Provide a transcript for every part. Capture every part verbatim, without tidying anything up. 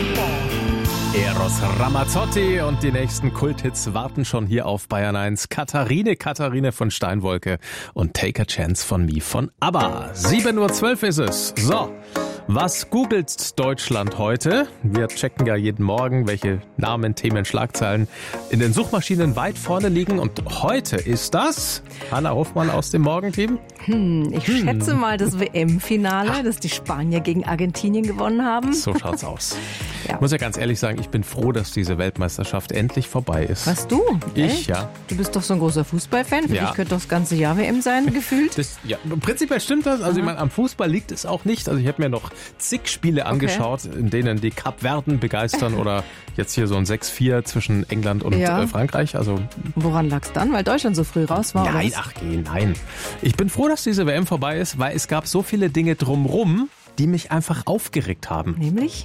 Eros Ramazzotti und die nächsten Kulthits warten schon hier auf Bayern eins. Katharine, Katharine von Steinwolke und Take a Chance von Me von ABBA. sieben Uhr zwölf ist es. So, was googelt Deutschland heute? Wir checken ja jeden Morgen, welche Namen, Themen, Schlagzeilen in den Suchmaschinen weit vorne liegen. Und heute ist das Hanna Hofmann aus dem Morgenteam. Hm, ich hm. schätze mal das W M-Finale, das die Spanier gegen Argentinien gewonnen haben. So schaut's aus. Ja. Ich muss ja ganz ehrlich sagen, ich bin froh, dass diese Weltmeisterschaft endlich vorbei ist. Was, du? Ich, Echt? ja. Du bist doch so ein großer Fußballfan. Für Ja. dich könnte doch das ganze Jahr W M sein, gefühlt. Das, ja, prinzipiell stimmt das. Also ich meine, am Fußball liegt es auch nicht. Also ich habe mir noch zig Spiele angeschaut, in denen die Kapverden begeistern oder jetzt hier so ein sechs vier zwischen England und Ja. äh, Frankreich. Also Woran lag es dann? Weil Deutschland so früh raus war? nein, oder was? ach geh, nein. Ich bin froh, dass diese W M vorbei ist, weil es gab so viele Dinge drumrum, die mich einfach aufgeregt haben. Nämlich?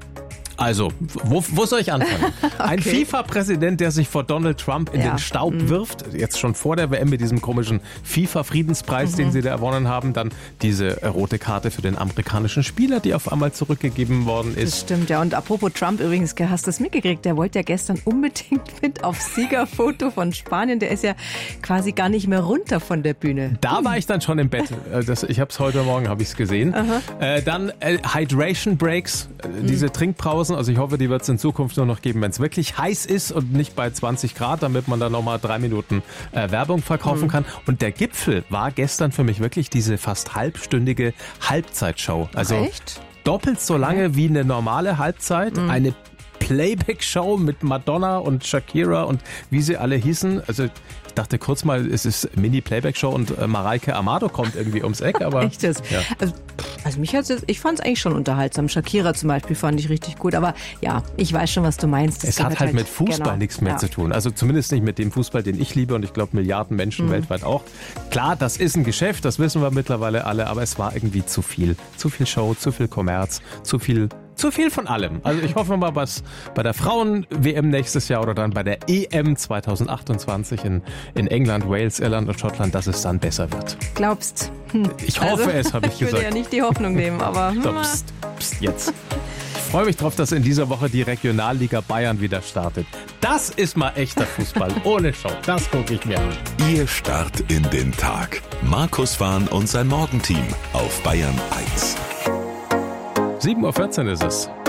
Also, wo, wo soll ich anfangen? Ein Okay. FIFA-Präsident, der sich vor Donald Trump in Ja. den Staub wirft, jetzt schon vor der W M mit diesem komischen FIFA-Friedenspreis, den sie da erwonnen haben, dann diese äh, rote Karte für den amerikanischen Spieler, die auf einmal zurückgegeben worden Das ist. stimmt, ja. Und apropos Trump übrigens, hast du das mitgekriegt? Der wollte ja gestern unbedingt mit aufs Siegerfoto von Spanien. Der ist ja quasi gar nicht mehr runter von der Bühne. Da war ich dann schon im Bett. Äh, Das, ich habe es heute Morgen, habe ich es gesehen. Äh, dann äh, Hydration Breaks, äh, diese Trinkpausen. Also ich hoffe, die wird es in Zukunft nur noch geben, wenn es wirklich heiß ist und nicht bei zwanzig Grad, damit man dann nochmal drei Minuten äh, Werbung verkaufen kann. Und der Gipfel war gestern für mich wirklich diese fast halbstündige Halbzeitshow. Also Echt? doppelt so lange wie eine normale Halbzeit. Eine Playback-Show mit Madonna und Shakira und wie sie alle hießen. Also ich dachte kurz mal, es ist Mini-Playback-Show und äh, Mareike Amado kommt irgendwie ums Eck. Aber Echtes. Ja. Also, also mich hat's jetzt, ich fand es eigentlich schon unterhaltsam. Shakira zum Beispiel fand ich richtig gut. Aber ja, ich weiß schon, was du meinst. Das Es hat gehört halt mit Fußball genau. nichts mehr Ja. zu tun. Also zumindest nicht mit dem Fußball, den ich liebe und ich glaube Milliarden Menschen weltweit auch. Klar, das ist ein Geschäft, das wissen wir mittlerweile alle, aber es war irgendwie zu viel. Zu viel Show, zu viel Kommerz, zu viel Zu viel von allem. Also ich hoffe mal, was bei der Frauen-W M nächstes Jahr oder dann bei der E M zwanzig achtundzwanzig in, in England, Wales, Irland und Schottland, dass es dann besser wird. Glaubst? Hm. Ich hoffe es, habe ich Ich würde gesagt. ja nicht die Hoffnung nehmen, aber So, hm, pst, pst, jetzt. Ich freue mich drauf, dass in dieser Woche die Regionalliga Bayern wieder startet. Das ist mal echter Fußball, ohne Show. Das gucke ich mir an. Ihr Start in den Tag. Markus Wahn und sein Morgenteam auf Bayern eins. sieben Uhr vierzehn ist es.